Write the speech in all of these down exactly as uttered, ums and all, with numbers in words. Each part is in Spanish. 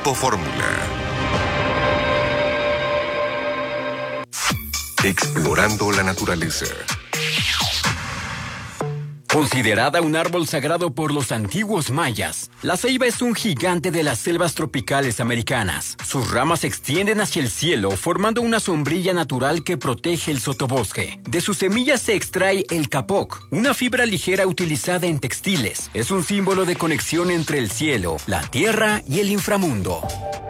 Grupo Fórmula. Explorando la naturaleza. Considerada un árbol sagrado por los antiguos mayas, la ceiba es un gigante de las selvas tropicales americanas. Sus ramas se extienden hacia el cielo, formando una sombrilla natural que protege el sotobosque. De sus semillas se extrae el capoc, una fibra ligera utilizada en textiles. Es un símbolo de conexión entre el cielo, la tierra y el inframundo.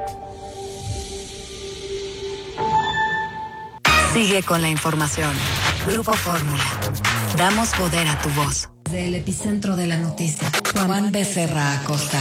Sigue con la información. Grupo Fórmula. Damos poder a tu voz. Del epicentro de la noticia, Juan Becerra Acosta.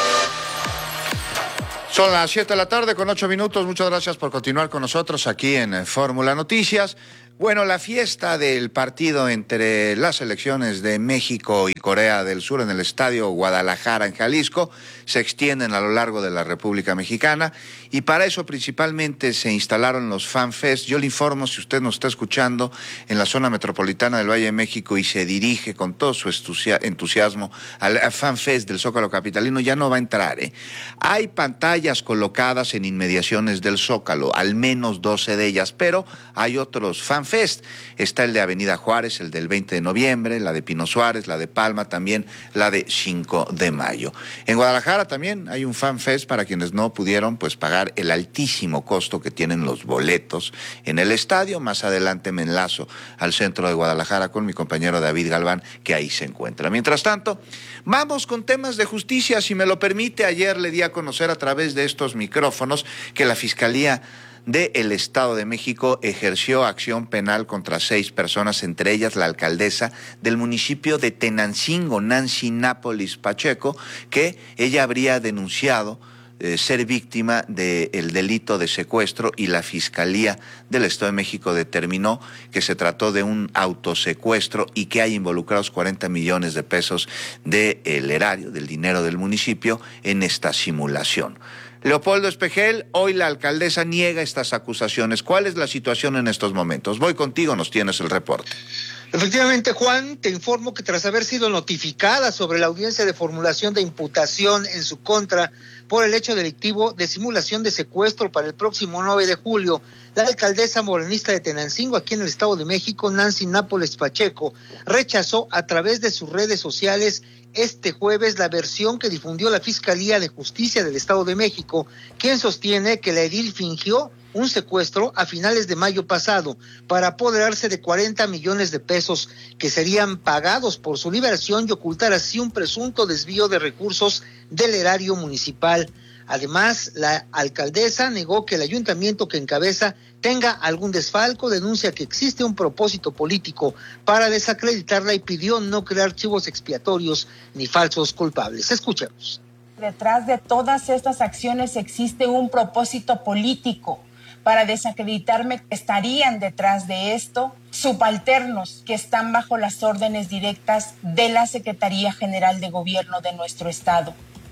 Son las siete de la tarde con ocho minutos. Muchas gracias por continuar con nosotros aquí en Fórmula Noticias. Bueno, la fiesta del partido entre las selecciones de México y Corea del Sur en el Estadio Guadalajara en Jalisco se extienden a lo largo de la República Mexicana y para eso principalmente se instalaron los FanFest. Yo le informo, si usted nos está escuchando en la zona metropolitana del Valle de México y se dirige con todo su entusiasmo al FanFest del Zócalo Capitalino, ya no va a entrar, ¿eh? Hay pantallas colocadas en inmediaciones del Zócalo, al menos doce de ellas, pero hay otros FanFest. Fest. Está el de Avenida Juárez, el del veinte de noviembre, la de Pino Suárez, la de Palma, también la de cinco de mayo. En Guadalajara también hay un FanFest para quienes no pudieron pues pagar el altísimo costo que tienen los boletos en el estadio. Más adelante me enlazo al centro de Guadalajara con mi compañero David Galván, que ahí se encuentra. Mientras tanto, vamos con temas de justicia. Si me lo permite, ayer le di a conocer a través de estos micrófonos que la Fiscalía del Estado de México ejerció acción penal contra seis personas, entre ellas la alcaldesa del municipio de Tenancingo, Nancy Nápoles Pacheco, que ella habría denunciado eh, ser víctima del delito de secuestro y la Fiscalía del Estado de México determinó que se trató de un autosecuestro y que hay involucrados cuarenta millones de pesos del erario, del dinero del municipio en esta simulación. Leopoldo Espejel, hoy la alcaldesa niega estas acusaciones. ¿Cuál es la situación en estos momentos? Voy contigo, nos tienes el reporte. Efectivamente, Juan, te informo que tras haber sido notificada sobre la audiencia de formulación de imputación en su contra por el hecho delictivo de simulación de secuestro para el próximo nueve de julio, la alcaldesa morenista de Tenancingo, aquí en el Estado de México, Nancy Nápoles Pacheco, rechazó a través de sus redes sociales este jueves la versión que difundió la Fiscalía de Justicia del Estado de México, quien sostiene que la edil fingió un secuestro a finales de mayo pasado para apoderarse de cuarenta millones de pesos que serían pagados por su liberación y ocultar así un presunto desvío de recursos del erario municipal. Además, la alcaldesa negó que el ayuntamiento que encabeza tenga algún desfalco, denuncia que existe un propósito político para desacreditarla y pidió no crear chivos expiatorios ni falsos culpables. Escuchemos. Detrás de todas estas acciones existe un propósito político para desacreditarme. Estarían detrás de esto subalternos que están bajo las órdenes directas de la Secretaría General de Gobierno de nuestro estado.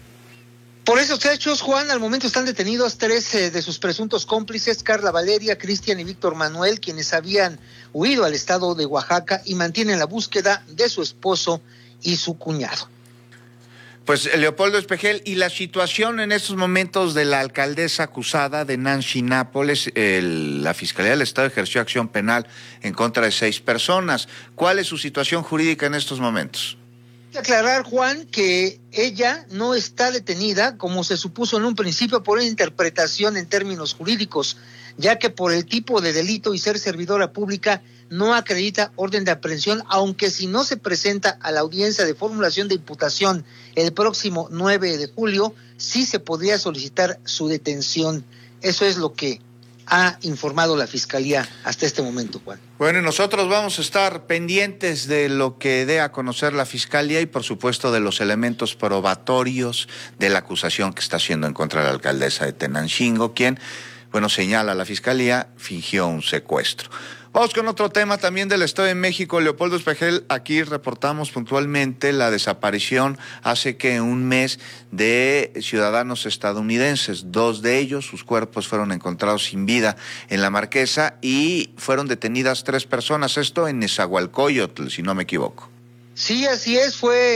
Por esos hechos, Juan, al momento están detenidos tres eh, de sus presuntos cómplices, Carla Valeria, Cristian y Víctor Manuel, quienes habían huido al estado de Oaxaca y mantienen la búsqueda de su esposo y su cuñado. Pues Leopoldo Espejel, y la situación en estos momentos de la alcaldesa acusada de Nancy Nápoles, el, la Fiscalía del Estado ejerció acción penal en contra de seis personas. ¿Cuál es su situación jurídica en estos momentos? Aclarar, Juan, que ella no está detenida, como se supuso en un principio, por una interpretación en términos jurídicos, ya que por el tipo de delito y ser servidora pública no acredita orden de aprehensión, aunque si no se presenta a la audiencia de formulación de imputación el próximo nueve de julio, sí se podría solicitar su detención. Eso es lo que ha informado la Fiscalía hasta este momento, Juan. Bueno, y nosotros vamos a estar pendientes de lo que dé a conocer la Fiscalía y por supuesto de los elementos probatorios de la acusación que está haciendo en contra de la alcaldesa de Tenancingo, quien, bueno, señala a la Fiscalía, fingió un secuestro. Vamos con otro tema también del Estado de México. Leopoldo Espejel, aquí reportamos puntualmente la desaparición hace que un mes de ciudadanos estadounidenses. Dos de ellos, sus cuerpos fueron encontrados sin vida en la Marquesa y fueron detenidas tres personas. Esto en Nezahualcóyotl, si no me equivoco. Sí, así es. Fue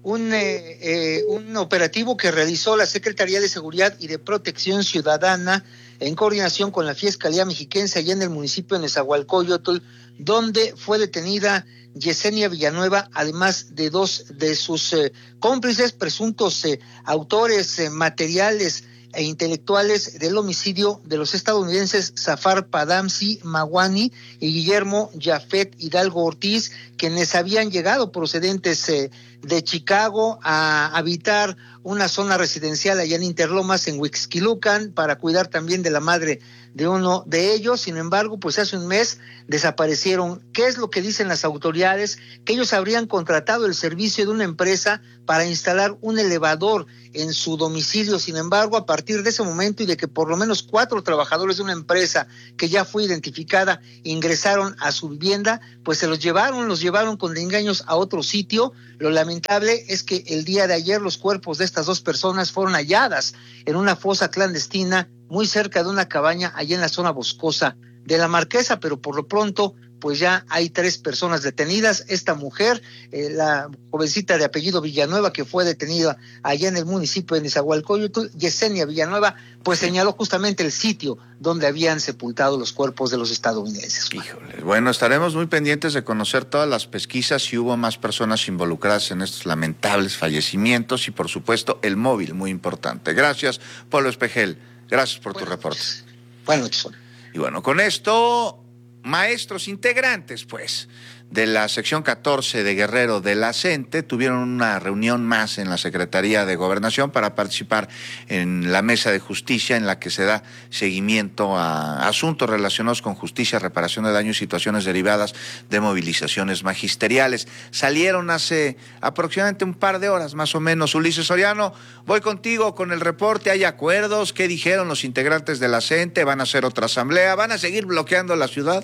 un, eh, eh, un operativo que realizó la Secretaría de Seguridad y de Protección Ciudadana en coordinación con la Fiscalía Mexiquense allá en el municipio de Nezahualcóyotl, donde fue detenida Yesenia Villanueva, además de dos de sus eh, cómplices, presuntos eh, autores eh, materiales e intelectuales del homicidio de los estadounidenses Zafar Padamsi Mawani y Guillermo Jafet Hidalgo Ortiz, quienes habían llegado procedentes eh, de Chicago a habitar una zona residencial allá en Interlomas, en Huixquilucan, para cuidar también de la madre de uno de ellos. Sin embargo, pues hace un mes desaparecieron. ¿Qué es lo que dicen las autoridades? Que ellos habrían contratado el servicio de una empresa para instalar un elevador en su domicilio. Sin embargo, a partir de ese momento y de que por lo menos cuatro trabajadores de una empresa que ya fue identificada ingresaron a su vivienda, pues se los llevaron, los llevaron con engaños a otro sitio. Lo lamentable es que el día de ayer los cuerpos de estas dos personas fueron halladas en una fosa clandestina muy cerca de una cabaña allá en la zona boscosa de La Marquesa, pero por lo pronto pues ya hay tres personas detenidas. Esta mujer, eh, la jovencita de apellido Villanueva, que fue detenida allá en el municipio de Nezahualcóyotl, Yesenia Villanueva, pues señaló justamente el sitio donde habían sepultado los cuerpos de los estadounidenses. Híjole, bueno, estaremos muy pendientes de conocer todas las pesquisas, si hubo más personas involucradas en estos lamentables fallecimientos y por supuesto el móvil, muy importante. Gracias, Pablo Espejel, gracias por Buenas tu reporte. Noches. Buenas noches. Y bueno, con esto, maestros integrantes, pues, de la sección catorce de Guerrero de la CENTE tuvieron una reunión más en la Secretaría de Gobernación para participar en la Mesa de Justicia, en la que se da seguimiento a asuntos relacionados con justicia, reparación de daños y situaciones derivadas de movilizaciones magisteriales. Salieron hace aproximadamente un par de horas, más o menos. Ulises Soriano, voy contigo con el reporte. ¿Hay acuerdos? ¿Qué dijeron los integrantes de la CENTE? ¿Van a hacer otra asamblea? ¿Van a seguir bloqueando la ciudad?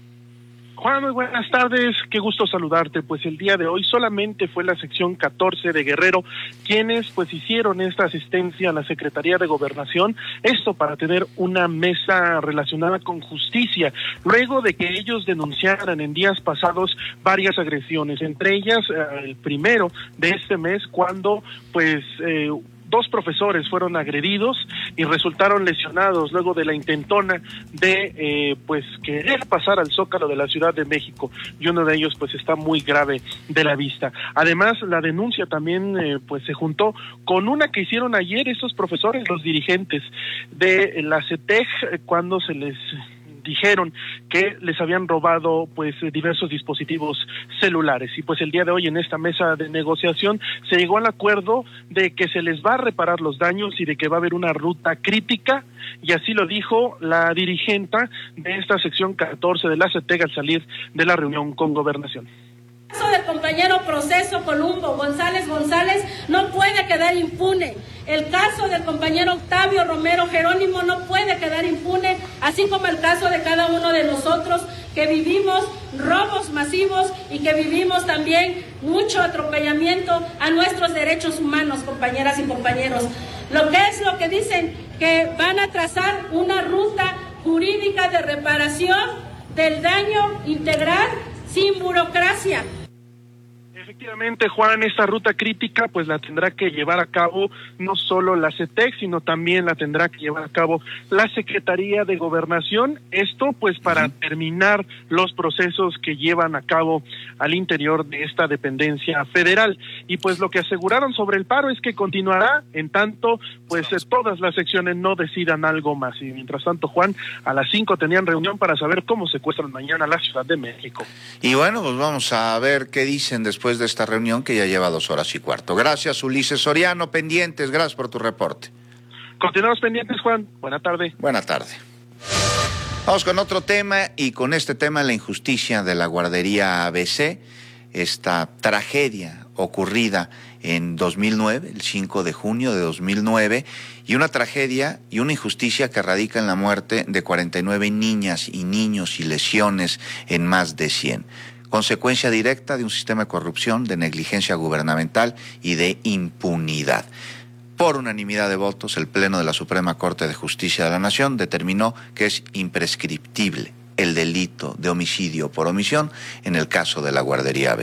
Juan, muy buenas tardes, qué gusto saludarte. Pues el día de hoy solamente fue la sección catorce de Guerrero quienes pues hicieron esta asistencia a la Secretaría de Gobernación, esto para tener una mesa relacionada con justicia, luego de que ellos denunciaran en días pasados varias agresiones, entre ellas eh, el primero de este mes, cuando pues eh, dos profesores fueron agredidos y resultaron lesionados luego de la intentona de eh, pues querer pasar al Zócalo de la Ciudad de México, y uno de ellos pues está muy grave de la vista. Además, la denuncia también eh, pues se juntó con una que hicieron ayer estos profesores, los dirigentes de la CETEG, eh, cuando se les dijeron que les habían robado pues diversos dispositivos celulares, y pues el día de hoy en esta mesa de negociación se llegó al acuerdo de que se les va a reparar los daños y de que va a haber una ruta crítica, y así lo dijo la dirigenta de esta sección catorce de la CETEG al salir de la reunión con Gobernación. El caso del compañero Proceso Columbo González González no puede quedar impune. El caso del compañero Octavio Romero Jerónimo no puede quedar impune, así como el caso de cada uno de nosotros que vivimos robos masivos y que vivimos también mucho atropellamiento a nuestros derechos humanos, compañeras y compañeros. Lo que es lo que dicen, que van a trazar una ruta jurídica de reparación del daño integral sin burocracia. Efectivamente, Juan, esta ruta crítica pues la tendrá que llevar a cabo no solo la CETEG, sino también la tendrá que llevar a cabo la Secretaría de Gobernación, esto pues para terminar los procesos que llevan a cabo al interior de esta dependencia federal. Y pues lo que aseguraron sobre el paro es que continuará en tanto pues eh, todas las secciones no decidan algo más. Y mientras tanto, Juan, a las cinco tenían reunión para saber cómo secuestran mañana la Ciudad de México. Y bueno, pues vamos a ver qué dicen después de esta reunión que ya lleva dos horas y cuarto. Gracias, Ulises Soriano, pendientes, gracias por tu reporte. Continuamos pendientes, Juan. Buena tarde. Buena tarde. Vamos con otro tema, y con este tema, la injusticia de la guardería A B C, esta tragedia ocurrida en dos mil nueve, el cinco de junio de dos mil nueve, y una tragedia y una injusticia que radica en la muerte de cuarenta y nueve niñas y niños y lesiones en más de cien. Consecuencia directa de un sistema de corrupción, de negligencia gubernamental y de impunidad. Por unanimidad de votos, el Pleno de la Suprema Corte de Justicia de la Nación determinó que es imprescriptible el delito de homicidio por omisión en el caso de la guardería A B C.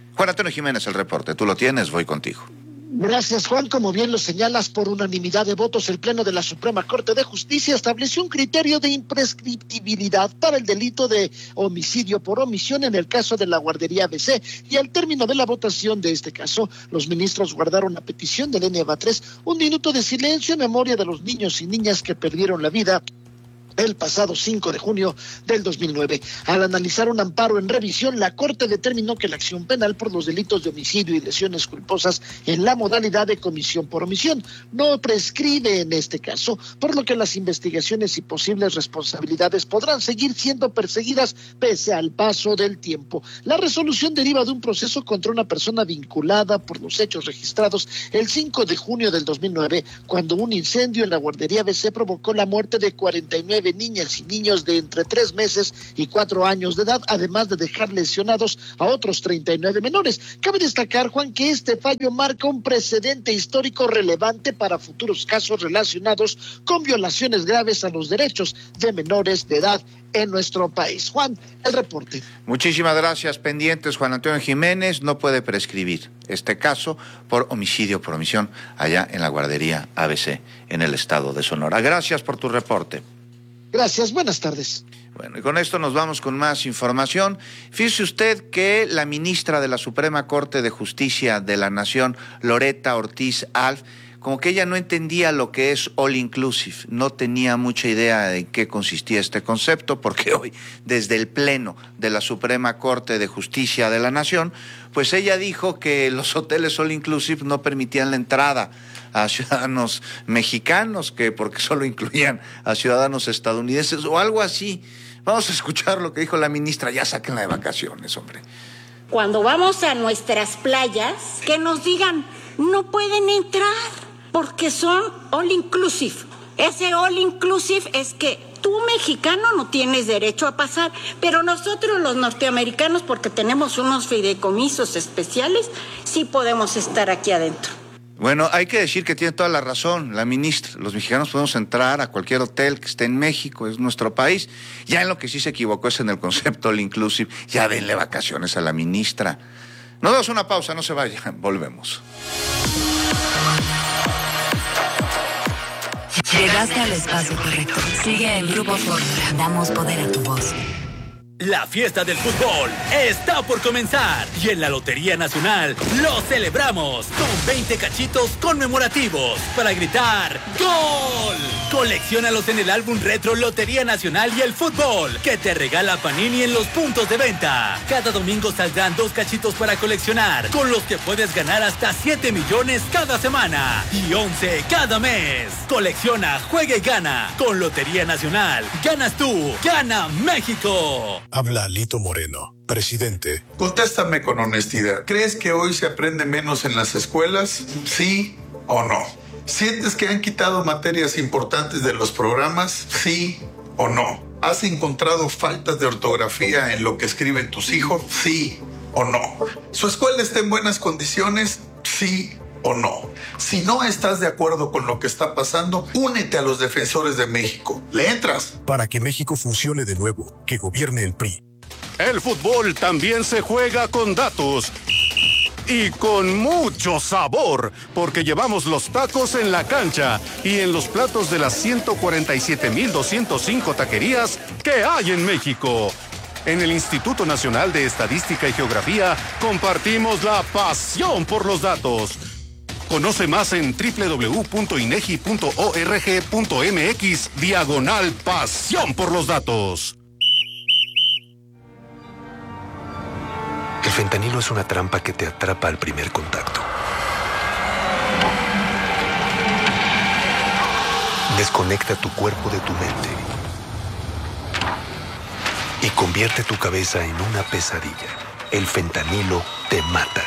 Juan Antonio Jiménez, el reporte. Tú lo tienes, voy contigo. Gracias, Juan. Como bien lo señalas, por unanimidad de votos, el Pleno de la Suprema Corte de Justicia estableció un criterio de imprescriptibilidad para el delito de homicidio por omisión en el caso de la guardería A B C. Y al término de la votación de este caso, los ministros guardaron a petición de Lenia Batres un minuto de silencio en memoria de los niños y niñas que perdieron la vida el pasado cinco de junio del dos mil nueve. Al analizar un amparo en revisión, la Corte determinó que la acción penal por los delitos de homicidio y lesiones culposas en la modalidad de comisión por omisión no prescribe en este caso, por lo que las investigaciones y posibles responsabilidades podrán seguir siendo perseguidas pese al paso del tiempo. La resolución deriva de un proceso contra una persona vinculada por los hechos registrados el cinco de junio del dos mil nueve, cuando un incendio en la guardería A B C provocó la muerte de cuarenta y nueve niñas y niños de entre tres meses y cuatro años de edad, además de dejar lesionados a otros treinta y nueve menores. Cabe destacar, Juan, que este fallo marca un precedente histórico relevante para futuros casos relacionados con violaciones graves a los derechos de menores de edad en nuestro país. Juan, el reporte. Muchísimas gracias. Pendientes, Juan Antonio Jiménez. No puede prescribir este caso por homicidio por omisión allá en la guardería A B C en el estado de Sonora. Gracias por tu reporte. Gracias, buenas tardes. Bueno, y con esto nos vamos con más información. Fíjese usted que la ministra de la Suprema Corte de Justicia de la Nación, Loretta Ortiz Alf, como que ella no entendía lo que es all inclusive, no tenía mucha idea de en qué consistía este concepto, porque hoy, desde el Pleno de la Suprema Corte de Justicia de la Nación, pues ella dijo que los hoteles all inclusive no permitían la entrada a ciudadanos mexicanos, que porque solo incluían a ciudadanos estadounidenses o algo así. Vamos a escuchar lo que dijo la ministra. Ya sáquenla de vacaciones, hombre. Cuando vamos a nuestras playas, que nos digan, no pueden entrar porque son all inclusive. Ese all inclusive es que tú, mexicano, no tienes derecho a pasar, pero nosotros los norteamericanos, porque tenemos unos fideicomisos especiales, sí podemos estar aquí adentro. Bueno, hay que decir que tiene toda la razón la ministra. Los mexicanos podemos entrar a cualquier hotel que esté en México, es nuestro país. Ya en lo que sí se equivocó es en el concepto all inclusive. Ya denle vacaciones a la ministra. Nos damos una pausa, no se vayan, volvemos. Llegaste al espacio correcto. Sigue en Grupo Fórmula. Damos poder a tu voz. La fiesta del fútbol está por comenzar y en la Lotería Nacional lo celebramos con veinte cachitos conmemorativos para gritar ¡Gol! Colecciónalos en el álbum retro Lotería Nacional y el Fútbol que te regala Panini en los puntos de venta. Cada domingo saldrán dos cachitos para coleccionar, con los que puedes ganar hasta siete millones cada semana y once cada mes. Colecciona, juega y gana. Con Lotería Nacional, ganas tú, gana México. Habla Lito Moreno, presidente. Contéstame con honestidad. ¿Crees que hoy se aprende menos en las escuelas? ¿Sí o no? ¿Sientes que han quitado materias importantes de los programas? ¿Sí o no? ¿Has encontrado faltas de ortografía en lo que escriben tus hijos? ¿Sí o no? ¿Su escuela está en buenas condiciones? ¿Sí o no? Si no estás de acuerdo con lo que está pasando, únete a los defensores de México. ¿Le entras? Para que México funcione de nuevo, que gobierne el P R I. El fútbol también se juega con datos y con mucho sabor, porque llevamos los tacos en la cancha y en los platos de las ciento cuarenta y siete mil doscientas cinco taquerías que hay en México. En el Instituto Nacional de Estadística y Geografía compartimos la pasión por los datos. Conoce más en doble u doble u doble u punto inegi punto org punto mx diagonal pasión por los datos. El fentanilo es una trampa que te atrapa al primer contacto. Desconecta tu cuerpo de tu mente y convierte tu cabeza en una pesadilla. El fentanilo te mata.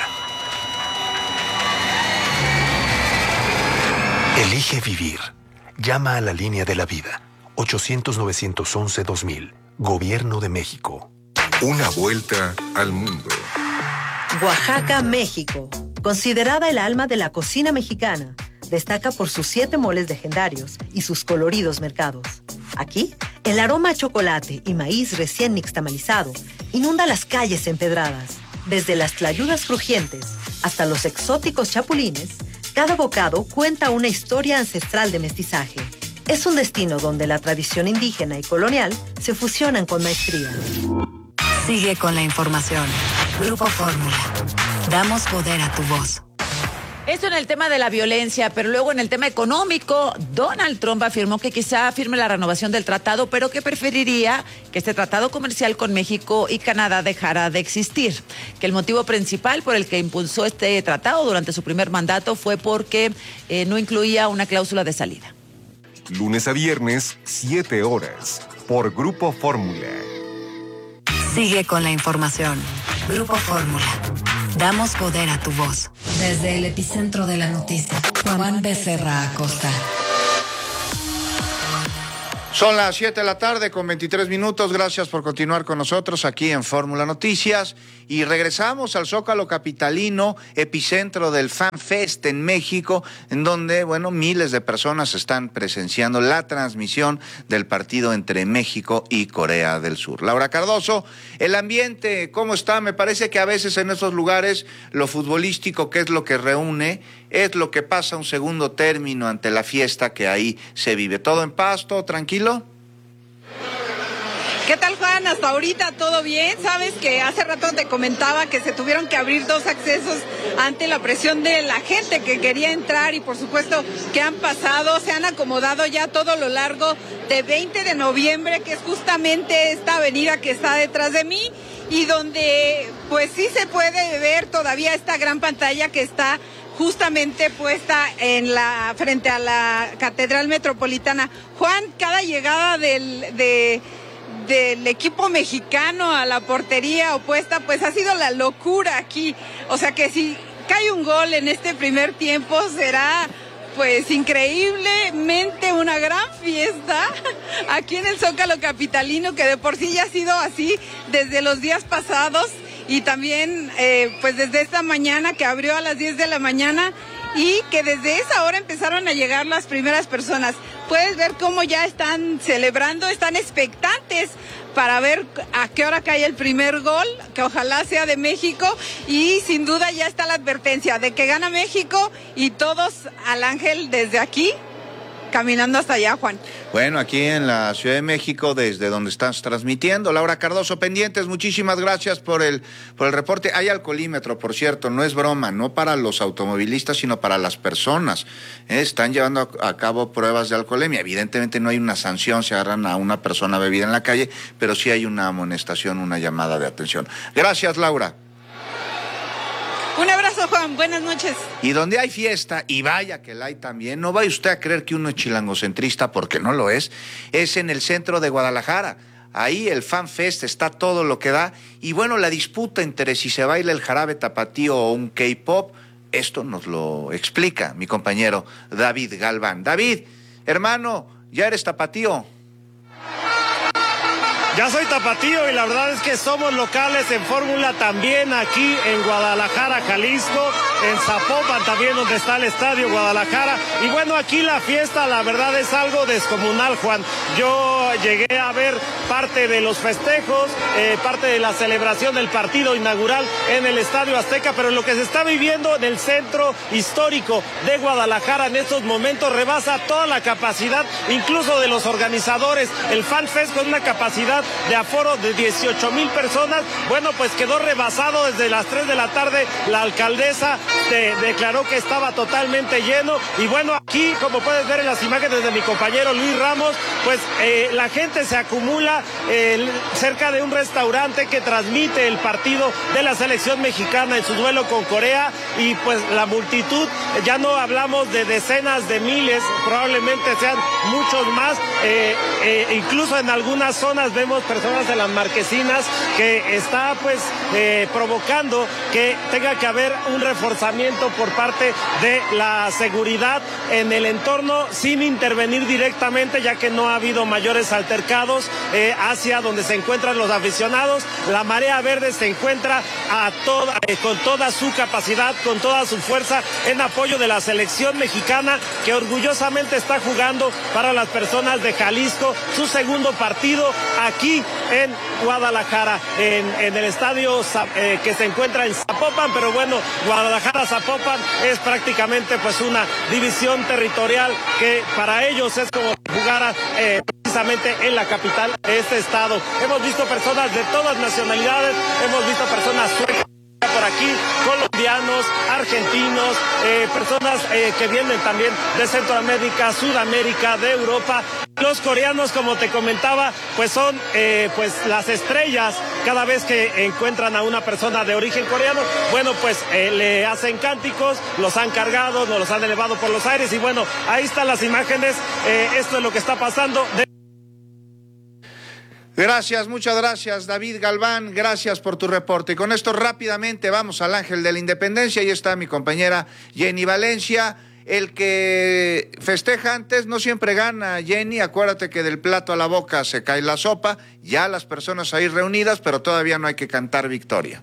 Elige vivir. Llama a la línea de la vida. ochocientos, novecientos once, dos mil. Gobierno de México. Una vuelta al mundo. Oaxaca, México. Considerada el alma de la cocina mexicana, destaca por sus siete moles legendarios y sus coloridos mercados. Aquí, el aroma a chocolate y maíz recién nixtamalizado inunda las calles empedradas. Desde las tlayudas crujientes hasta los exóticos chapulines, cada bocado cuenta una historia ancestral de mestizaje. Es un destino donde la tradición indígena y colonial se fusionan con maestría. Sigue con la información. Grupo Fórmula. Damos poder a tu voz. Esto en el tema de la violencia, pero luego en el tema económico, Donald Trump afirmó que quizá firme la renovación del tratado, pero que preferiría que este tratado comercial con México y Canadá dejara de existir. Que el motivo principal por el que impulsó este tratado durante su primer mandato fue porque eh, no incluía una cláusula de salida. Lunes a viernes, siete horas, por Grupo Fórmula. Sigue con la información. Grupo Fórmula. Damos poder a tu voz. Desde el epicentro de la noticia, Juan Becerra Acosta. Son las siete de la tarde con veintitrés minutos. Gracias por continuar con nosotros aquí en Fórmula Noticias. Y regresamos al Zócalo capitalino, epicentro del Fan Fest en México, en donde, bueno, miles de personas están presenciando la transmisión del partido entre México y Corea del Sur. Laura Cardoso, el ambiente, ¿cómo está? Me parece que a veces en esos lugares lo futbolístico, que es lo que reúne, es lo que pasa a un segundo término ante la fiesta que ahí se vive. ¿Todo en paz, todo tranquilo? ¿Qué tal, Juan? Hasta ahorita todo bien. Sabes que hace rato te comentaba que se tuvieron que abrir dos accesos ante la presión de la gente que quería entrar y por supuesto que han pasado, se han acomodado ya todo lo largo de veinte de noviembre, que es justamente esta avenida que está detrás de mí y donde pues sí se puede ver todavía esta gran pantalla que está justamente puesta en la frente a la Catedral Metropolitana. Juan, cada llegada del de del equipo mexicano a la portería opuesta, pues ha sido la locura aquí. O sea que si cae un gol en este primer tiempo será pues increíblemente una gran fiesta aquí en el Zócalo capitalino, que de por sí ya ha sido así desde los días pasados y también eh, pues desde esta mañana que abrió a las diez de la mañana y que desde esa hora empezaron a llegar las primeras personas. Puedes ver cómo ya están celebrando, están expectantes para ver a qué hora cae el primer gol, que ojalá sea de México, y sin duda ya está la advertencia de que gana México y todos al Ángel desde aquí, caminando hasta allá, Juan. Bueno, aquí en la Ciudad de México, desde donde estás transmitiendo. Laura Cardoso, pendientes, muchísimas gracias por el, por el reporte. Hay alcoholímetro, por cierto, no es broma, no para los automovilistas, sino para las personas. Eh, están llevando a, a cabo pruebas de alcoholemia. Evidentemente no hay una sanción si agarran a una persona bebida en la calle, pero sí hay una amonestación, una llamada de atención. Gracias, Laura. Un abrazo, Juan. Buenas noches. Y donde hay fiesta, y vaya que la hay también, no vaya usted a creer que uno es chilangocentrista, porque no lo es, es en el centro de Guadalajara. Ahí el Fan Fest está todo lo que da. Y bueno, la disputa entre si se baila el jarabe tapatío o un K-pop, esto nos lo explica mi compañero David Galván. David, hermano, ¿ya eres tapatío? Ya soy tapatío y la verdad es que somos locales en Fórmula también aquí en Guadalajara, Jalisco, en Zapopan también donde está el Estadio Guadalajara. Y bueno, aquí la fiesta la verdad es algo descomunal, Juan. Yo llegué a ver parte de los festejos, eh, parte de la celebración del partido inaugural en el Estadio Azteca, pero lo que se está viviendo en el centro histórico de Guadalajara en estos momentos rebasa toda la capacidad, incluso de los organizadores. El Fan Fest con una capacidad de aforo de dieciocho mil personas, bueno, pues quedó rebasado desde las tres de la tarde. La alcaldesa de, declaró que estaba totalmente lleno y bueno, aquí como puedes ver en las imágenes de mi compañero Luis Ramos, pues eh, la gente se acumula eh, cerca de un restaurante que transmite el partido de la selección mexicana en su duelo con Corea y pues la multitud, ya no hablamos de decenas de miles, probablemente sean muchos más, eh, eh, incluso en algunas zonas vemos personas en las marquesinas que está pues eh, provocando que tenga que haber un reforzamiento por parte de la seguridad en el entorno sin intervenir directamente, ya que no ha habido mayores altercados eh, hacia donde se encuentran los aficionados. La Marea Verde se encuentra a toda, eh, con toda su capacidad, con toda su fuerza en apoyo de la selección mexicana que orgullosamente está jugando para las personas de Jalisco su segundo partido aquí aquí en Guadalajara, en, en el estadio eh, que se encuentra en Zapopan, pero bueno, Guadalajara-Zapopan es prácticamente pues una división territorial que para ellos es como jugar eh, precisamente en la capital de este estado. Hemos visto personas de todas nacionalidades, hemos visto personas suecas por aquí, colombianos, argentinos, eh, personas eh, que vienen también de Centroamérica, Sudamérica, de Europa. Los coreanos, como te comentaba, pues son eh, pues las estrellas. Cada vez que encuentran a una persona de origen coreano, bueno, pues eh, le hacen cánticos, los han cargado, nos los han elevado por los aires y bueno, ahí están las imágenes. Eh, esto es lo que está pasando. De... Gracias, muchas gracias, David Galván, gracias por tu reporte. Y con esto rápidamente vamos al Ángel de la Independencia. Ahí está mi compañera Jenny Valencia. El que festeja antes no siempre gana, Jenny. Acuérdate que del plato a la boca se cae la sopa. Ya las personas ahí reunidas, pero todavía no hay que cantar victoria.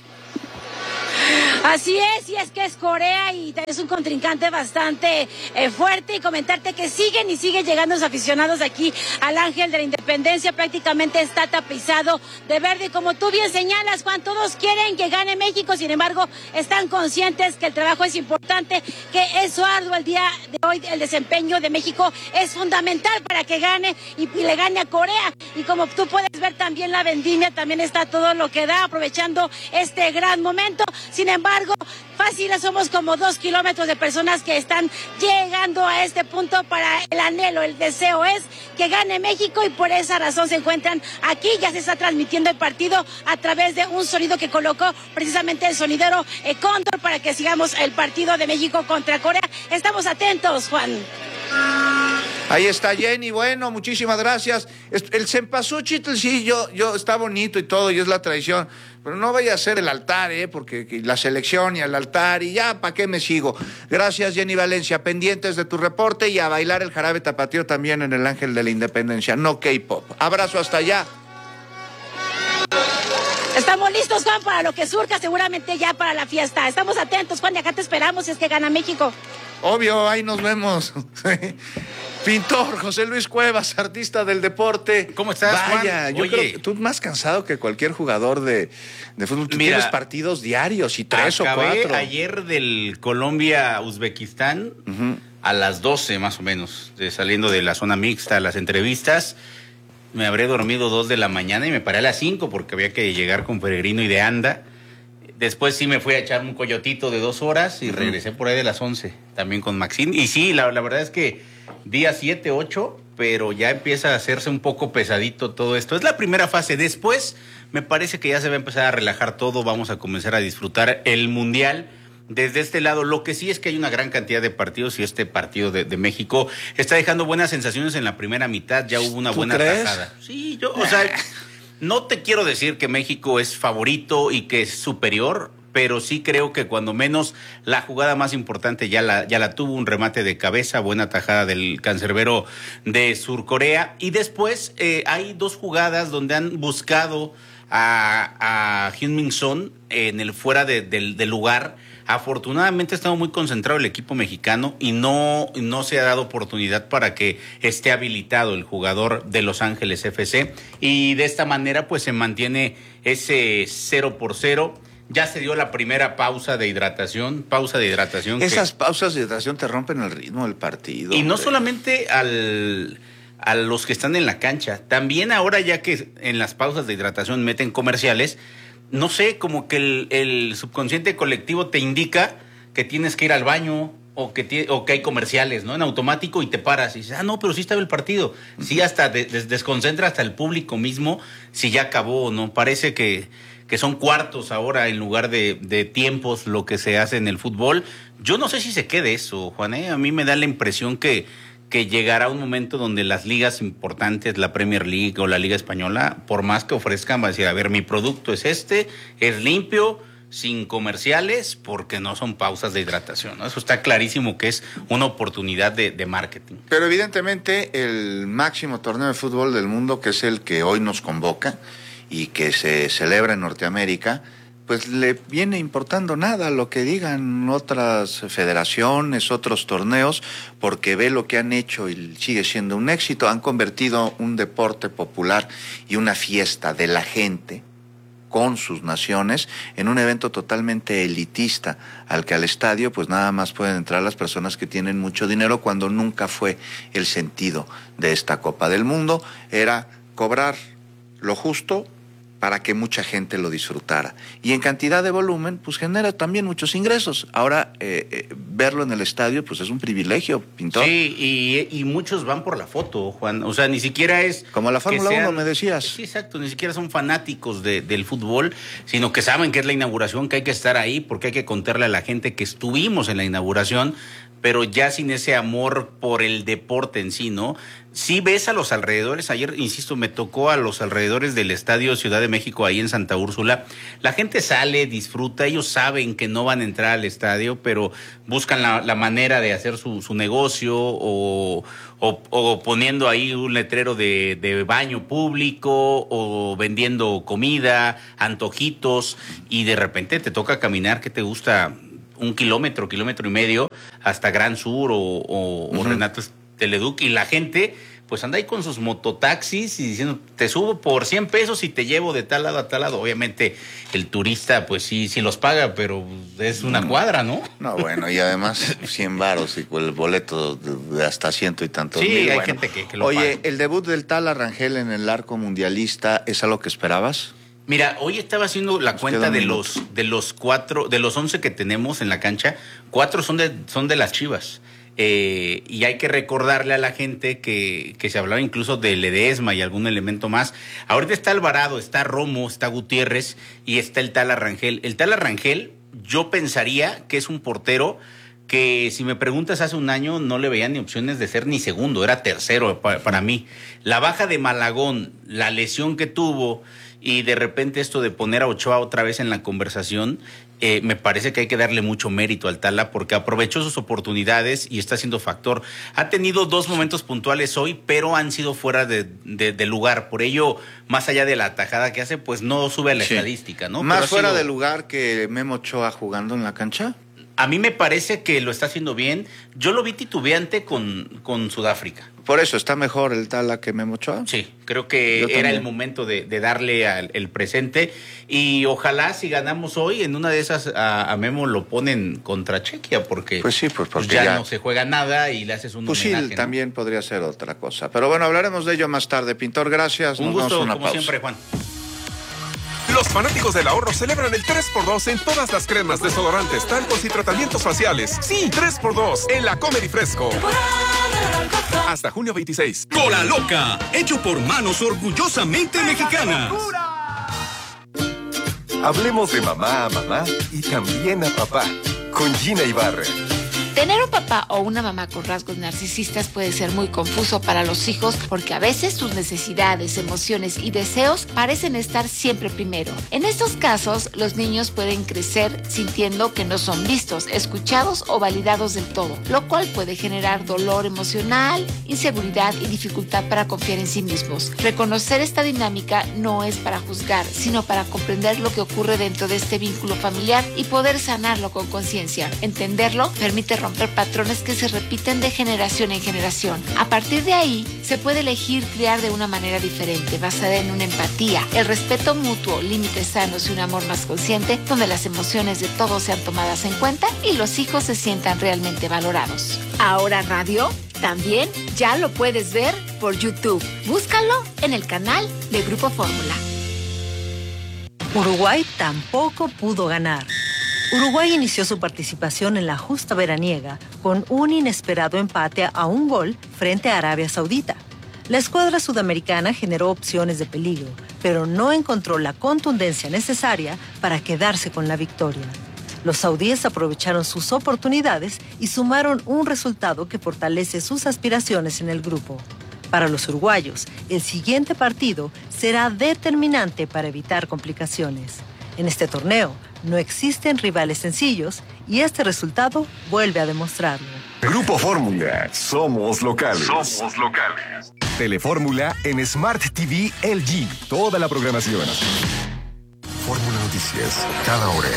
Así es, y es que es Corea y es un contrincante bastante eh, fuerte, y comentarte que siguen y siguen llegando los aficionados aquí al Ángel de la Independencia. Prácticamente está tapizado de verde y como tú bien señalas, Juan, todos quieren que gane México, sin embargo están conscientes que el trabajo es importante, que es arduo el día de hoy. El desempeño de México es fundamental para que gane y, y le gane a Corea, y como tú puedes ver también la vendimia también está todo lo que da, aprovechando este gran momento. Sin embargo, fácil, somos como dos kilómetros de personas que están llegando a este punto para el anhelo, el deseo es que gane México, y por esa razón se encuentran aquí. Ya se está transmitiendo el partido a través de un sonido que colocó precisamente el sonidero eh, Cóndor para que sigamos el partido de México contra Corea. Estamos atentos, Juan. Ahí está Jenny, bueno, muchísimas gracias. El cempasúchil, sí, yo, yo, está bonito y todo, y es la tradición, pero no vaya a ser el altar, ¿eh? Porque la selección y el altar, y ya, ¿para qué me sigo? Gracias, Jenny Valencia, pendientes de tu reporte, y a bailar el jarabe tapatío también en el Ángel de la Independencia, no K-pop. Abrazo hasta allá. Estamos listos, Juan, para lo que surja, seguramente ya para la fiesta. Estamos atentos, Juan, y acá te esperamos si es que gana México. Obvio, ahí nos vemos. Pintor José Luis Cuevas, artista del deporte. ¿Cómo estás, Vaya, Juan? yo Oye, creo que tú más cansado que cualquier jugador de, de fútbol. Tú mira, tienes partidos diarios y tres o cuatro. Ayer del Colombia-Uzbekistán uh-huh. a las doce más o menos, de, saliendo de la zona mixta, las entrevistas. Me habré dormido dos de la mañana y me paré a las cinco porque había que llegar con Peregrino y de Anda. Después sí me fui a echar un coyotito de dos horas y uh-huh. regresé por ahí de las once, también con Maxine. Y sí, la, la verdad es que día siete, ocho, pero ya empieza a hacerse un poco pesadito todo esto. Es la primera fase. Después me parece que ya se va a empezar a relajar todo. Vamos a comenzar a disfrutar el Mundial desde este lado. Lo que sí es que hay una gran cantidad de partidos y este partido de, de México está dejando buenas sensaciones en la primera mitad. Ya hubo una buena tajada. Sí, yo, o sea, no te quiero decir que México es favorito y que es superior, pero sí creo que cuando menos la jugada más importante ya la, ya la tuvo, un remate de cabeza, buena tajada del cancerbero de Surcorea. Y después eh, hay dos jugadas donde han buscado a, a Heung-min Son en el fuera de, de, del lugar. Afortunadamente ha estado muy concentrado el equipo mexicano y no, no se ha dado oportunidad para que esté habilitado el jugador de Los Ángeles F C. Y de esta manera pues se mantiene ese cero por cero. Ya se dio la primera pausa de hidratación, pausa de hidratación. Esas que... pausas de hidratación te rompen el ritmo del partido. Y hombre. no solamente al, a los que están en la cancha, también ahora ya que en las pausas de hidratación meten comerciales, no sé, como que el, el subconsciente colectivo te indica que tienes que ir al baño o que, tie, o que hay comerciales, ¿no? En automático y te paras y dices, ah, no, pero sí estaba el partido. Sí, hasta de, des, desconcentra hasta el público mismo si ya acabó o no. Parece que... que son cuartos ahora en lugar de, de tiempos lo que se hace en el fútbol. Yo no sé si se quede eso, Juan, ¿eh? A mí me da la impresión que, que llegará un momento donde las ligas importantes, la Premier League o la Liga Española, por más que ofrezcan, va a decir, a ver, mi producto es este, es limpio, sin comerciales, porque no son pausas de hidratación, ¿no? Eso está clarísimo que es una oportunidad de, de marketing. Pero evidentemente el máximo torneo de fútbol del mundo, que es el que hoy nos convoca, y que se celebra en Norteamérica, pues le viene importando nada lo que digan otras federaciones, otros torneos, porque ve lo que han hecho y sigue siendo un éxito. Han convertido un deporte popular y una fiesta de la gente con sus naciones en un evento totalmente elitista, al que al estadio pues nada más pueden entrar las personas que tienen mucho dinero, cuando nunca fue el sentido de esta Copa del Mundo. Era cobrar lo justo para que mucha gente lo disfrutara. Y en cantidad de volumen, pues genera también muchos ingresos. Ahora, eh, eh, verlo en el estadio, pues es un privilegio, Pintor. Sí, y, y muchos van por la foto, Juan. O sea, ni siquiera es... Como la Fórmula uno, me decías. Sí, exacto. Ni siquiera son fanáticos de, del fútbol, sino que saben que es la inauguración, que hay que estar ahí, porque hay que contarle a la gente que estuvimos en la inauguración, pero ya sin ese amor por el deporte en sí, ¿no? Sí ves a los alrededores, ayer, insisto, me tocó a los alrededores del Estadio Ciudad de México, ahí en Santa Úrsula. La gente sale, disfruta, ellos saben que no van a entrar al estadio, pero buscan la, la manera de hacer su, su negocio o, o, o poniendo ahí un letrero de, de baño público o vendiendo comida, antojitos, y de repente te toca caminar, ¿qué te gusta? Un kilómetro, kilómetro y medio, hasta Gran Sur o, o, uh-huh. o Renato Teleduc, y la gente pues anda ahí con sus mototaxis y diciendo, te subo por cien pesos y te llevo de tal lado a tal lado. Obviamente el turista pues sí, sí los paga, pero es una cuadra, ¿no? No, bueno, y además cien varos y el boleto de, de hasta ciento y tantos sí, mil. hay bueno. gente que, que lo Oye, paga. ¿el debut del Tala Rangel en el arco mundialista es algo que esperabas? Mira, hoy estaba haciendo la Nos cuenta de los de los cuatro, de los once que tenemos en la cancha, cuatro son de son de las Chivas. Eh, y hay que recordarle a la gente que, que se hablaba incluso de Ledesma y algún elemento más. Ahorita está Alvarado, está Romo, está Gutiérrez y está el Tala Rangel. El Tala Rangel, yo pensaría que es un portero que, si me preguntas, hace un año no le veía ni opciones de ser ni segundo, era tercero para, para mí. La baja de Malagón, la lesión que tuvo y de repente esto de poner a Ochoa otra vez en la conversación, eh, me parece que hay que darle mucho mérito al Tala porque aprovechó sus oportunidades y está siendo factor. Ha tenido dos momentos puntuales hoy, pero han sido fuera de, de, de lugar. Por ello, más allá de la atajada que hace, pues no sube a la sí. estadística, ¿no? ¿Más pero fuera sido... de lugar que Memo Ochoa jugando en la cancha? A mí me parece que lo está haciendo bien. Yo lo vi titubeante con, con Sudáfrica. Por eso, ¿está mejor el Tala que Memo Ochoa? Sí, creo que Yo era también. el momento de, de darle al, el presente. Y ojalá si ganamos hoy, en una de esas a, a Memo lo ponen contra Chequia, porque, pues sí, pues porque ya, ya no se juega nada y le haces un pues homenaje. sí, ¿no? también podría ser otra cosa. Pero bueno, hablaremos de ello más tarde. Pintor, gracias. Un Nos gusto, damos una como pausa. siempre, Juan. Los fanáticos del ahorro celebran el tres por dos en todas las cremas, desodorantes, talcos y tratamientos faciales. Sí, tres por dos en la Comer y Fresco. Hasta junio veintiséis. Cola Loca, hecho por manos orgullosamente mexicanas. Hablemos de mamá a mamá y también a papá, con Gina Ibarra. Tener un papá o una mamá con rasgos narcisistas puede ser muy confuso para los hijos porque a veces sus necesidades, emociones y deseos parecen estar siempre primero. En estos casos, los niños pueden crecer sintiendo que no son vistos, escuchados o validados del todo, lo cual puede generar dolor emocional, inseguridad y dificultad para confiar en sí mismos. Reconocer esta dinámica no es para juzgar, sino para comprender lo que ocurre dentro de este vínculo familiar y poder sanarlo con conciencia. Entenderlo permite romper patrones que se repiten de generación en generación. A partir de ahí, se puede elegir criar de una manera diferente, basada en una empatía, el respeto mutuo, límites sanos y un amor más consciente, donde las emociones de todos sean tomadas en cuenta y los hijos se sientan realmente valorados. Ahora Radio también ya lo puedes ver por YouTube. Búscalo en el canal de Grupo Fórmula. Uruguay tampoco pudo ganar. Uruguay inició su participación en la justa veraniega con un inesperado empate a un gol frente a Arabia Saudita. La escuadra sudamericana generó opciones de peligro, pero no encontró la contundencia necesaria para quedarse con la victoria. Los saudíes aprovecharon sus oportunidades y sumaron un resultado que fortalece sus aspiraciones en el grupo. Para los uruguayos, el siguiente partido será determinante para evitar complicaciones. En este torneo, no existen rivales sencillos y este resultado vuelve a demostrarlo. Grupo Fórmula, somos locales. Somos locales. Telefórmula en Smart T V L G, toda la programación. Fórmula Noticias, cada hora.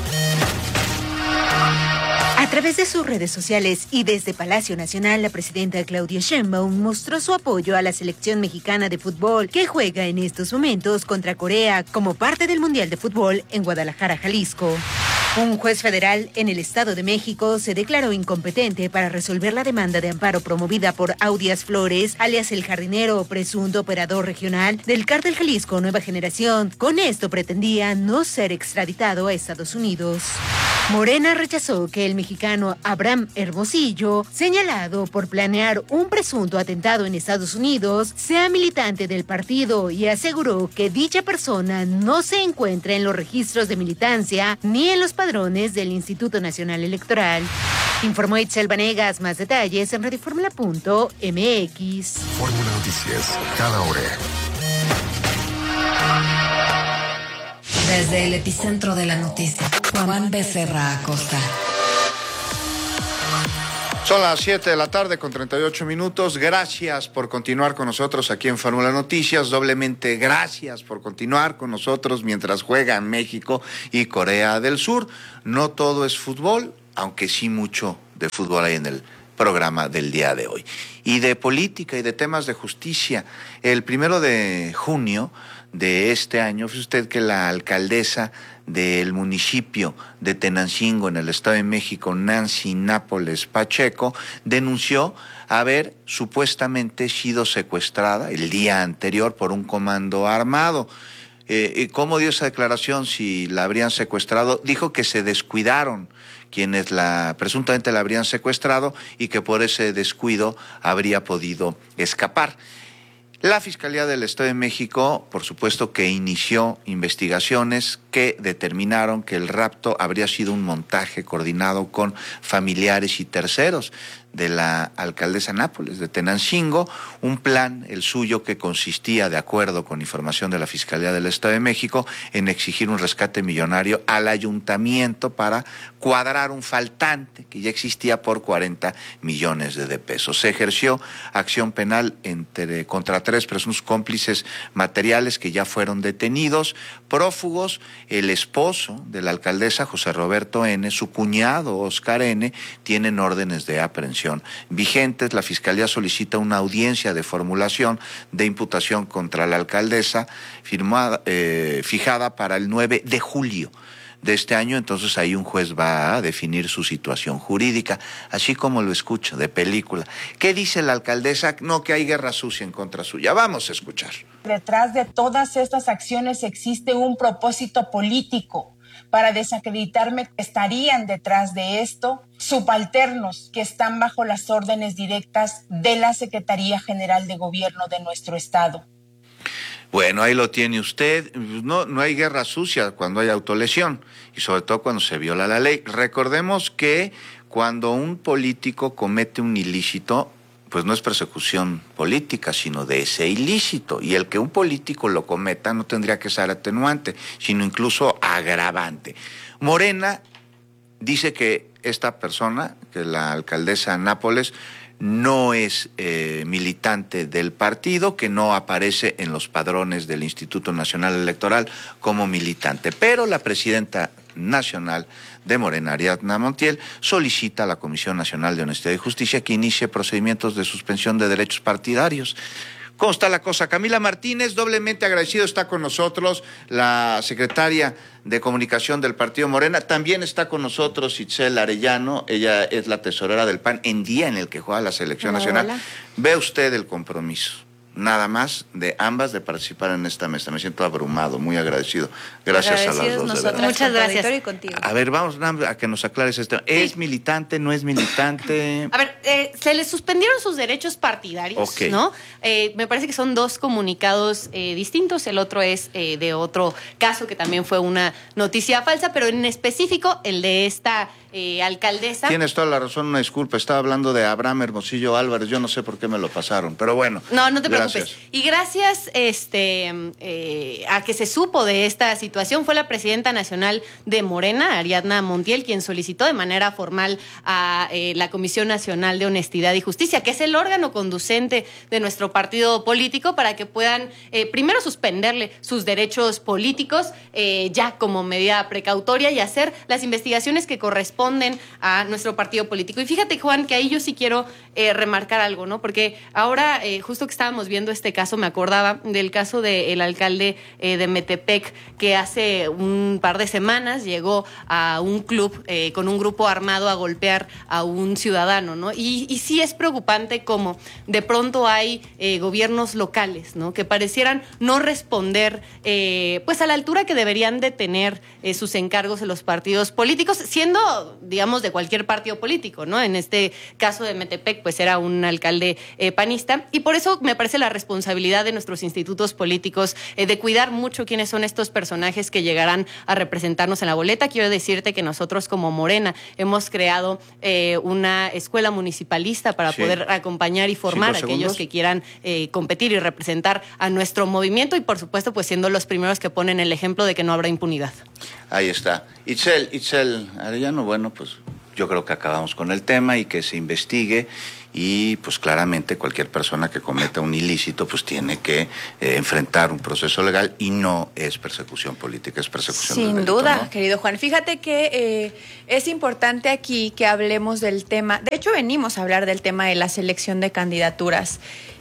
A través de sus redes sociales y desde Palacio Nacional, la presidenta Claudia Sheinbaum mostró su apoyo a la selección mexicana de fútbol que juega en estos momentos contra Corea como parte del Mundial de Fútbol en Guadalajara, Jalisco. Un juez federal en el Estado de México se declaró incompetente para resolver la demanda de amparo promovida por Audias Flores, alias El Jardinero, presunto operador regional del Cártel Jalisco Nueva Generación. Con esto pretendía no ser extraditado a Estados Unidos. Morena rechazó que el mexicano Abraham Hermosillo, señalado por planear un presunto atentado en Estados Unidos, sea militante del partido y aseguró que dicha persona no se encuentra en los registros de militancia ni en los padrones del Instituto Nacional Electoral. Informó Itzel Vanegas. Más detalles en radioformula punto m x. Fórmula Noticias, cada hora. Desde el epicentro de la noticia, Juan Becerra Acosta. Son las siete de la tarde con treinta y ocho minutos. Gracias por continuar con nosotros aquí en Fórmula Noticias. Doblemente gracias por continuar con nosotros mientras juegan México y Corea del Sur. No todo es fútbol, aunque sí mucho de fútbol hay en el programa del día de hoy. Y de política y de temas de justicia. El primero de junio de este año, fue usted que la alcaldesa del municipio de Tenancingo, en el Estado de México, Nancy Nápoles Pacheco, denunció haber supuestamente sido secuestrada el día anterior por un comando armado. Eh, ¿Cómo dio esa declaración si la habrían secuestrado? Dijo que se descuidaron quienes la presuntamente la habrían secuestrado y que por ese descuido habría podido escapar. La Fiscalía del Estado de México, por supuesto que inició investigaciones que determinaron que el rapto habría sido un montaje coordinado con familiares y terceros de la alcaldesa Nápoles de Tenancingo, un plan, el suyo, que consistía, de acuerdo con información de la Fiscalía del Estado de México, en exigir un rescate millonario al ayuntamiento para cuadrar un faltante que ya existía por cuarenta millones de pesos. Se ejerció acción penal entre, contra tres presuntos cómplices materiales que ya fueron detenidos, prófugos. El esposo de la alcaldesa, José Roberto N., su cuñado, Oscar N., tienen órdenes de aprehensión vigentes. La Fiscalía solicita una audiencia de formulación de imputación contra la alcaldesa firmada, eh, fijada para el nueve de julio de este año. Entonces ahí un juez va a definir su situación jurídica, así como lo escucho de película. ¿Qué dice la alcaldesa? No, que hay guerra sucia en contra suya. Vamos a escuchar. Detrás de todas estas acciones existe un propósito político para desacreditarme. Estarían detrás de esto subalternos que están bajo las órdenes directas de la Secretaría General de Gobierno de nuestro estado. Bueno, ahí lo tiene usted. No, no hay guerra sucia cuando hay autolesión y sobre todo cuando se viola la ley. Recordemos que cuando un político comete un ilícito, pues no es persecución política, sino de ese ilícito. Y el que un político lo cometa no tendría que ser atenuante, sino incluso agravante. Morena dice que esta persona, que la alcaldesa Nápoles, no es eh, militante del partido, que no aparece en los padrones del Instituto Nacional Electoral como militante. Pero la presidenta nacional de Morena, Ariadna Montiel, solicita a la Comisión Nacional de Honestidad y Justicia que inicie procedimientos de suspensión de derechos partidarios. ¿Cómo está la cosa? Camila Martínez, doblemente agradecido, está con nosotros la secretaria de Comunicación del Partido Morena. También está con nosotros Itzel Arellano, ella es la tesorera del P A N en día en el que juega la Selección Hola, Nacional. hola. Ve usted el compromiso, nada más, de ambas de participar en esta mesa. Me siento abrumado, muy agradecido. Gracias a las dos, de verdad. Muchas gracias. Y contigo. A ver, vamos a que nos aclares este tema. ¿Es militante, no es militante? A ver, eh, se le suspendieron sus derechos partidarios, Ok. ¿no? Eh, me parece que son dos comunicados eh, distintos. El otro es eh, de otro caso que también fue una noticia falsa, pero en específico el de esta eh, alcaldesa. Tienes toda la razón, una disculpa. Estaba hablando de Abraham Hermosillo Álvarez. Yo no sé por qué me lo pasaron, pero bueno. No, no te gracias. preocupes. Gracias. Y gracias este, eh, a que se supo de esta situación, fue la presidenta nacional de Morena, Ariadna Montiel, quien solicitó de manera formal a eh, la Comisión Nacional de Honestidad y Justicia, que es el órgano conducente de nuestro partido político, para que puedan eh, primero suspenderle sus derechos políticos eh, ya como medida precautoria y hacer las investigaciones que corresponden a nuestro partido político. Y fíjate, Juan, que ahí yo sí quiero eh, remarcar algo, ¿no? Porque ahora, eh, justo que estábamos viendo este caso, me acordaba del caso del alcalde eh, de Metepec, que hace un par de semanas llegó a un club eh, con un grupo armado a golpear a un ciudadano, ¿no? Y, y sí es preocupante cómo de pronto hay eh, gobiernos locales, ¿no? Que parecieran no responder eh, pues a la altura que deberían de tener eh, sus encargos en los partidos políticos, siendo, digamos, de cualquier partido político, ¿no? En este caso de Metepec, pues era un alcalde eh, panista, y por eso me parece la responsabilidad de nuestros institutos políticos eh, de cuidar mucho quiénes son estos personajes que llegarán a representarnos en la boleta. Quiero decirte que nosotros como Morena hemos creado eh, una escuela municipalista para sí. poder acompañar y formar a aquellos que quieran eh, competir y representar a nuestro movimiento, y por supuesto pues siendo los primeros que ponen el ejemplo de que no habrá impunidad. Ahí está. Itzel, Itzel Arellano, bueno, pues yo creo que acabamos con el tema y que se investigue, y pues claramente cualquier persona que cometa un ilícito pues tiene que eh, enfrentar un proceso legal, y no es persecución política, es persecución sin del delito, duda, ¿no? Querido Juan. Fíjate que eh, es importante aquí que hablemos del tema, de hecho venimos a hablar del tema de la selección de candidaturas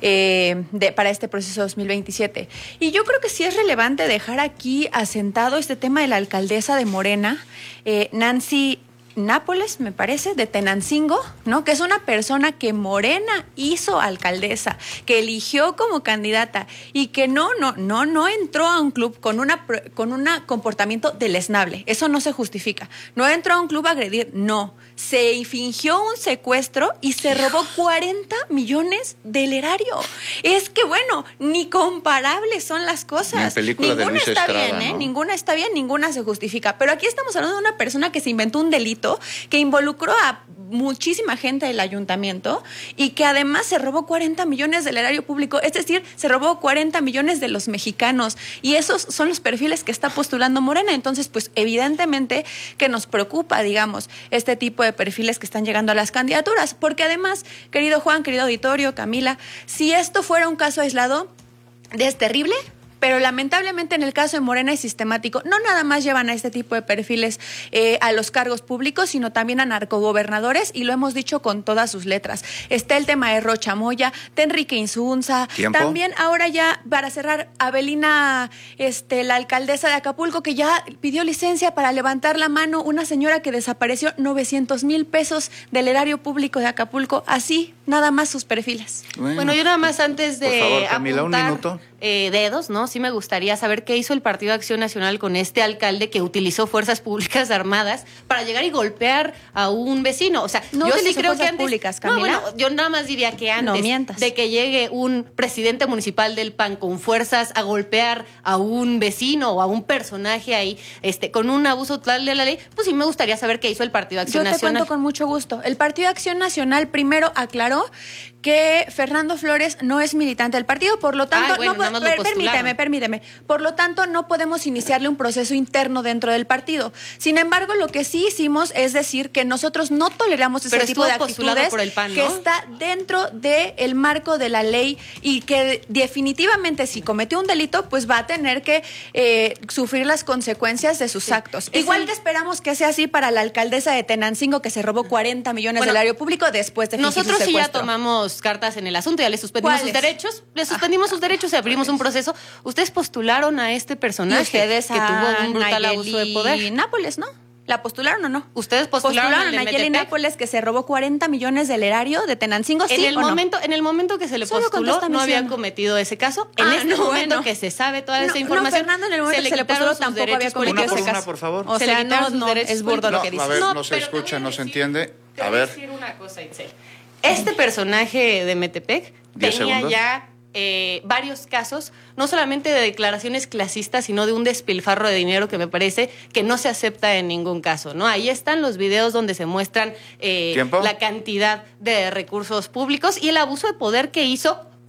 eh, de, para este proceso dos mil veintisiete, y yo creo que sí es relevante dejar aquí asentado este tema de la alcaldesa de Morena, eh, Nancy Nápoles, me parece, de Tenancingo, ¿no? Que es una persona que Morena hizo alcaldesa, que eligió como candidata, y que no, no, no, no entró a un club con una con un comportamiento deleznable. Eso no se justifica. No entró a un club a agredir, no. Se fingió un secuestro y se robó cuarenta millones del erario. Es que, bueno, ni comparables son las cosas. Ni en película ninguna de Luis está Estrada, bien, ¿eh? ¿no? Ninguna está bien, ninguna se justifica. Pero aquí estamos hablando de una persona que se inventó un delito, que involucró a muchísima gente del ayuntamiento, y que además se robó cuarenta millones del erario público, es decir, se robó cuarenta millones de los mexicanos, y esos son los perfiles que está postulando Morena. Entonces, pues evidentemente que nos preocupa, digamos, este tipo de perfiles que están llegando a las candidaturas, porque además, querido Juan, querido auditorio, Camila, si esto fuera un caso aislado, es terrible, pero lamentablemente en el caso de Morena es sistemático. No nada más llevan a este tipo de perfiles eh, a los cargos públicos, sino también a narcogobernadores, y lo hemos dicho con todas sus letras. Está el tema de Rocha Moya, de Enrique Insunza, ¿Tiempo? También ahora ya, para cerrar, Abelina, este, la alcaldesa de Acapulco, que ya pidió licencia para levantar la mano, una señora que desapareció novecientos mil pesos del erario público de Acapulco, así, nada más sus perfiles. Bueno, bueno yo nada más antes de por favor, Camila, apuntar, un minuto. Eh, dedos, ¿no? Sí me gustaría saber qué hizo el Partido Acción Nacional con este alcalde que utilizó fuerzas públicas armadas para llegar y golpear a un vecino. O sea, no yo sí creo creo que antes, públicas, Camila. No, bueno, yo nada más diría que antes no mientas. de que llegue un presidente municipal del P A N con fuerzas a golpear a un vecino o a un personaje ahí, este, con un abuso total de la ley, pues sí me gustaría saber qué hizo el Partido Acción Yo te Nacional. cuento con mucho gusto. El Partido Acción Nacional primero aclaró que Fernando Flores no es militante del partido, por lo tanto, Ay, bueno, no, nada más lo per, postularon. permíteme, permíteme, por lo tanto no podemos iniciarle un proceso interno dentro del partido. Sin embargo, lo que sí hicimos es decir que nosotros no toleramos ese Pero tipo de estuvo postulado actitudes por el P A N, ¿no? que está dentro del marco de la ley, y que definitivamente si cometió un delito, pues va a tener que eh, sufrir las consecuencias de sus sí. actos. Es Igual el... que esperamos que sea así para la alcaldesa de Tenancingo, que se robó cuarenta millones bueno, del erario público después de fingir nosotros su sí ya secuestro. tomamos cartas en el asunto, ya le suspendimos sus derechos, le suspendimos ah, sus derechos y abrimos un proceso. Ustedes postularon a este personaje ustedes que tuvo un brutal Nayeli abuso de poder. Nápoles, ¿no? ¿La postularon o no? Ustedes postularon, postularon a Nayeli Nápoles, que se robó cuarenta millones del erario de Tenancingo, ¿sí en el o momento, no? En el momento que se le Solo postuló, no había cometido ese caso. En ah, este no, momento bueno. que se sabe toda no, esa información, no, Fernando, en el momento se le, que se le postuló tampoco había cometido ese caso. Una, por favor. O se sea, le no, sus no, derechos es burdo políticos. lo que dices. A ver, no, no se escucha, no se entiende. Te a voy ver. a decir una cosa, Itzel. Este personaje de Metepec tenía segundos. ya eh, varios casos, no solamente de declaraciones clasistas, sino de un despilfarro de dinero que me parece que no se acepta en ningún caso, ¿no? Ahí están los videos donde se muestran eh, la cantidad de recursos públicos y el abuso de poder que hizo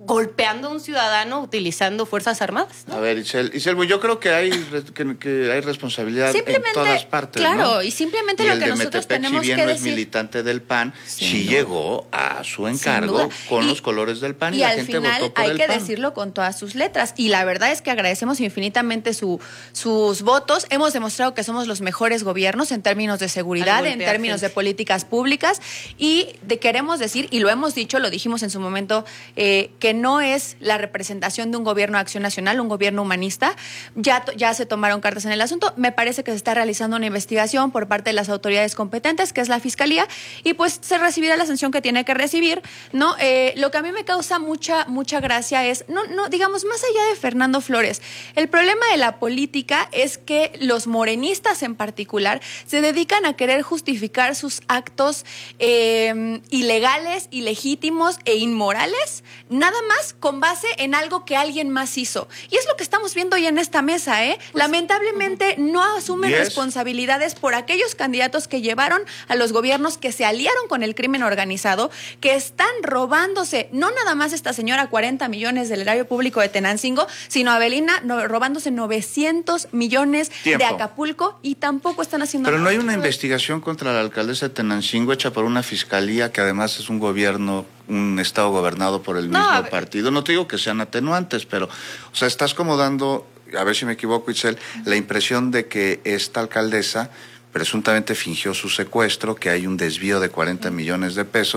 golpeando a un ciudadano utilizando fuerzas armadas, ¿no? A ver, Isel, Isel, yo creo que hay, que, que hay responsabilidad en todas partes, claro, ¿no? y simplemente y lo el que de nosotros Metepec, tenemos si bien que no decir... es militante del P A N, Sin sí duda. llegó a su encargo con Y, los colores del P A N y, y la al gente final votó por hay el que P A N. decirlo con todas sus letras. Y la verdad es que agradecemos infinitamente su, sus votos. Hemos demostrado que somos los mejores gobiernos en términos de seguridad, en términos de políticas públicas, y de queremos decir, y lo hemos dicho, lo dijimos en su momento, eh, que no es la representación de un gobierno de acción nacional, un gobierno humanista. Ya, ya se tomaron cartas en el asunto. Me parece que se está realizando una investigación por parte de las autoridades competentes, que es la Fiscalía, y pues se recibirá la sanción que tiene que recibir, ¿no? Eh, lo que a mí me causa mucha, mucha gracia es, no, no, digamos, más allá de Fernando Flores, el problema de la política es que los morenistas en particular se dedican a querer justificar sus actos eh, ilegales, ilegítimos e inmorales, nada más con base en algo que alguien más hizo. Y es lo que estamos viendo hoy en esta mesa, ¿eh? Pues, lamentablemente uh-huh. no asumen yes. responsabilidades por aquellos candidatos que llevaron a los gobiernos, que se aliaron con el crimen organizado, que están robándose, no nada más esta señora cuarenta millones del erario público de Tenancingo, sino Avelina no, robándose novecientos millones Tiempo. de Acapulco, y tampoco están haciendo Pero nada. no hay una investigación contra la alcaldesa de Tenancingo hecha por una fiscalía que además es un gobierno, un estado gobernado por el mismo no, partido. No te digo que sean atenuantes, pero, o sea, estás como dando, a ver si me equivoco, Itzel, la impresión de que esta alcaldesa presuntamente fingió su secuestro, que hay un desvío de cuarenta millones de pesos